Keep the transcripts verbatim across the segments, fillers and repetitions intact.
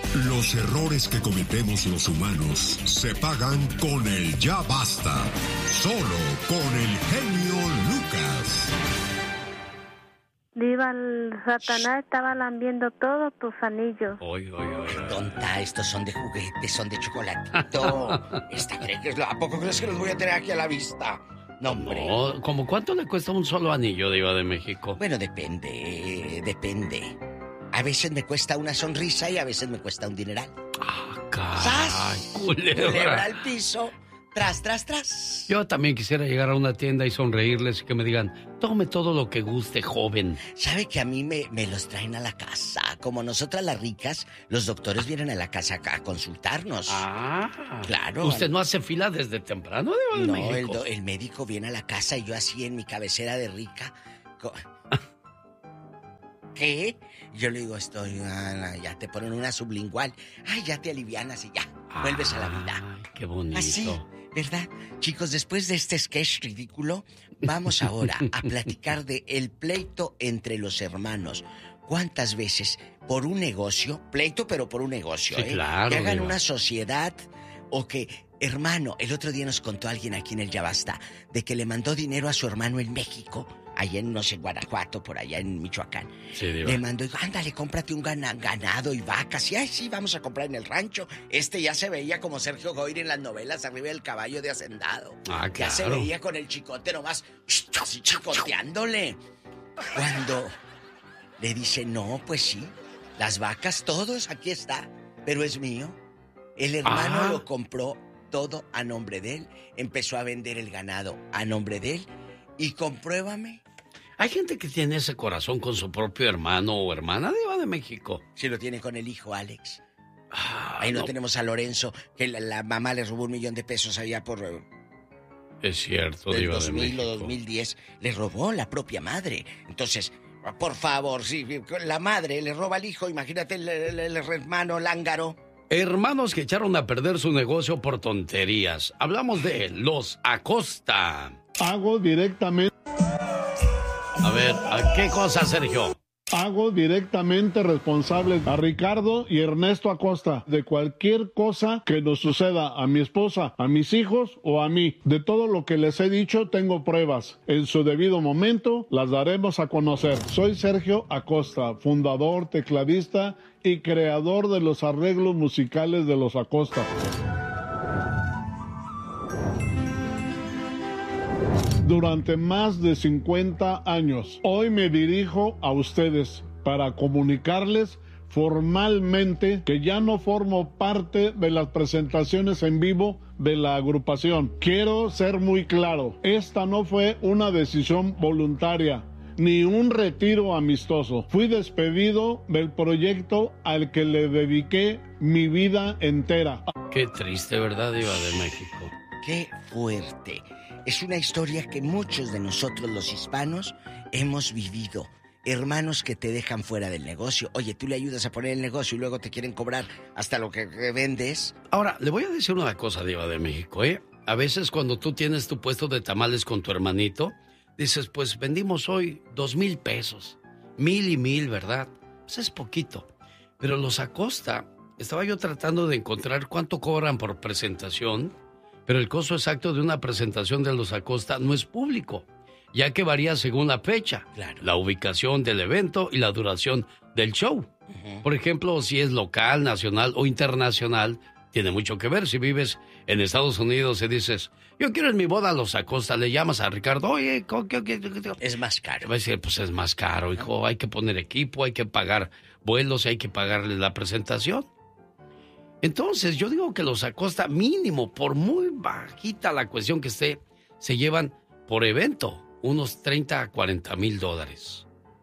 Los errores que cometemos los humanos se pagan con el ya basta. Solo con el genio Lucas. Diva, el Satanás estaba lambiendo todos tus anillos. Oy, oy, oy, oy. Tonta, estos son de juguete, son de chocolatito. ¿Esta cree que es lo... ¿A poco crees que los voy a tener aquí a la vista? No, hombre. No, ¿cómo cuánto le cuesta un solo anillo, Diva de México? Bueno, depende, depende. A veces me cuesta una sonrisa y a veces me cuesta un dineral. Ah, caray, ¡Sas! culebra. Culebra al piso, tras, tras, tras. Yo también quisiera llegar a una tienda y sonreírles y que me digan, tome todo lo que guste, joven. ¿Sabe que a mí me, me los traen a la casa? Como nosotras las ricas, los doctores vienen a la casa acá a consultarnos. Ah, claro. ¿Usted no hace fila desde temprano, Diva de No, México? el, do- el médico viene a la casa y yo así en mi cabecera de rica... co- ¿Qué? Yo le digo, estoy... ah, ya te ponen una sublingual. Ay, ya te alivianas y ya. Vuelves a la vida. Ay, qué bonito. Así, ¿verdad? Chicos, después de este sketch ridículo, vamos ahora a platicar de el pleito entre los hermanos. ¿Cuántas veces por un negocio, pleito pero por un negocio, Sí, eh? claro, que hagan Diva. una sociedad o que, hermano, el otro día nos contó alguien aquí en el Ya Basta de que le mandó dinero a su hermano en México, allá en, no sé, Guanajuato, por allá en Michoacán. Sí, Diva. Le mandó, dijo, ándale, cómprate un gana- ganado y vacas. Y, ay, sí, vamos a comprar en el rancho. Este ya se veía como Sergio Goyri en las novelas, arriba del caballo de hacendado. Ah, Ya se claro. veía con el chicote nomás, así chicoteándole. Cuando le dice, no, pues sí, las vacas, todos, aquí está, pero es mío. El hermano Ah. lo compró todo a nombre de él. Empezó a vender el ganado a nombre de él. Y compruébame. Hay gente que tiene ese corazón con su propio hermano o hermana, Diva de México. Si lo tiene con el hijo Alex. Ah, Ahí no, no, tenemos a Lorenzo, que la, la mamá le robó un millón de pesos allá por eh, es cierto, el Diva dos mil de México. o dos mil diez. Le robó la propia madre. Entonces, por favor, si la madre le roba al hijo, imagínate el, el- el hermano lángaro. Hermanos que echaron a perder su negocio por tonterías. Hablamos de los Acosta. Hago directamente, A ver, ¿a qué cosa, Sergio? hago directamente responsable a Ricardo y Ernesto Acosta de cualquier cosa que nos suceda a mi esposa, a mis hijos o a mí. De todo lo que les he dicho tengo pruebas. En su debido momento las daremos a conocer. Soy Sergio Acosta, fundador, tecladista y creador de los arreglos musicales de los Acosta. Durante más de cincuenta años. Hoy me dirijo a ustedes para comunicarles formalmente que ya no formo parte de las presentaciones en vivo de la agrupación. Quiero ser muy claro, esta no fue una decisión voluntaria ni un retiro amistoso. Fui despedido del proyecto al que le dediqué mi vida entera. Qué triste, ¿verdad, Diva de México? ¡Qué fuerte! Es una historia que muchos de nosotros los hispanos hemos vivido. Hermanos que te dejan fuera del negocio. Oye, tú le ayudas a poner el negocio y luego te quieren cobrar hasta lo que vendes. Ahora, le voy a decir una cosa, Diva de México, ¿eh? A veces cuando tú tienes tu puesto de tamales con tu hermanito, dices, pues vendimos hoy dos mil pesos. Mil y mil, ¿verdad? Pues es poquito. Pero los Acosta, estaba yo tratando de encontrar cuánto cobran por presentación, pero el costo exacto de una presentación de los Acosta no es público, ya que varía según la fecha, Claro. la ubicación del evento y la duración del show. Uh-huh. Por ejemplo, si es local, nacional o internacional, tiene mucho que ver. Si vives en Estados Unidos y dices, yo quiero en mi boda a los Acosta, le llamas a Ricardo, oye, ¿qué, qué, qué, qué? Es más Te caro. va a decir, pues es más caro, hijo, hay que poner equipo, hay que pagar vuelos, hay que pagarle la presentación. Entonces, yo digo que los Acosta, mínimo, por muy bajita la cuestión que esté, se llevan por evento unos treinta a cuarenta mil dólares.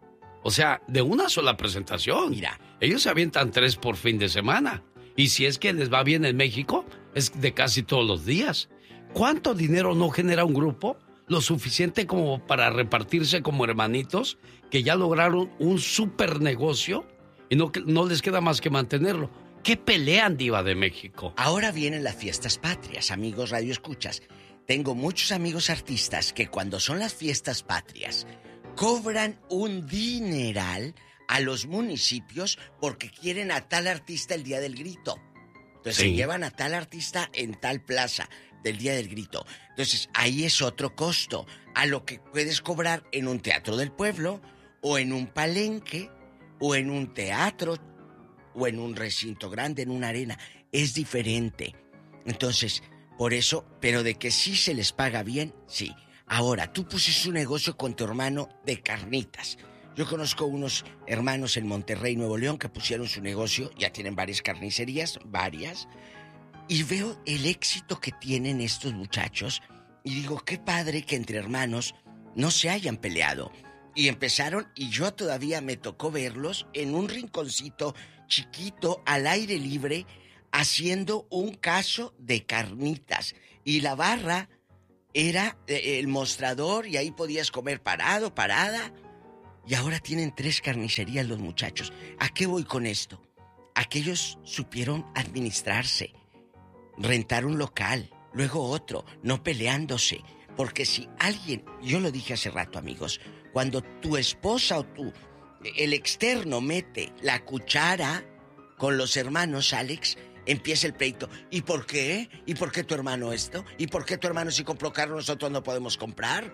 O sea, de una sola presentación. Mira. Ellos se avientan tres por fin de semana. Y si es que les va bien en México, es de casi todos los días. ¿Cuánto dinero no genera un grupo? Lo suficiente como para repartirse como hermanitos que ya lograron un super negocio y no, no les queda más que mantenerlo. ¿Qué pelean, Diva de México? Ahora vienen las fiestas patrias, amigos radioescuchas. Tengo muchos amigos artistas que cuando son las fiestas patrias cobran un dineral a los municipios porque quieren a tal artista el Día del Grito. Entonces Sí. se llevan a tal artista en tal plaza del Día del Grito. Entonces ahí es otro costo a lo que puedes cobrar en un teatro del pueblo o en un palenque o en un teatro o en un recinto grande, en una arena. Es diferente. Entonces, por eso, pero de que sí se les paga bien, sí. Ahora, tú pusiste un negocio con tu hermano de carnitas. Yo conozco unos hermanos en Monterrey, Nuevo León, que pusieron su negocio, ya tienen varias carnicerías, varias, y veo el éxito que tienen estos muchachos, y digo, qué padre que entre hermanos no se hayan peleado. Y empezaron, y yo todavía me tocó verlos en un rinconcito chiquito, al aire libre, haciendo un caso de carnitas. Y la barra era el mostrador, y ahí podías comer parado, parada. Y ahora tienen tres carnicerías los muchachos. ¿A qué voy con esto? Aquellos supieron administrarse, rentar un local, luego otro, no peleándose. Porque si alguien, yo lo dije hace rato, amigos, cuando tu esposa o tú, el externo mete la cuchara con los hermanos, Alex, empieza el pleito. ¿Y por qué? ¿Y por qué tu hermano esto? ¿Y por qué tu hermano sí compró carro, nosotros no podemos comprar?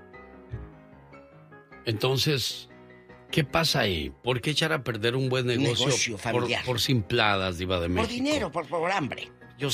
Entonces, ¿qué pasa ahí? ¿Por qué echar a perder un buen negocio, Negocio familiar. por, por simpladas, Diva de México? Por dinero, por, por hambre.